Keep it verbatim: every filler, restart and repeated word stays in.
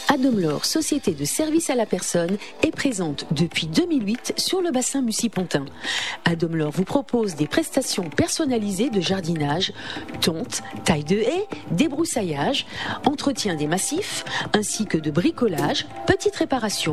Adomlor, société de service à la personne, est présente depuis deux mille huit sur le bassin Mussy-Pontin. Adomlor vous propose des prestations personnalisées de jardinage, tonte, taille de haies, débroussaillage, entretien des massifs, ainsi que de bricolage, petites réparations.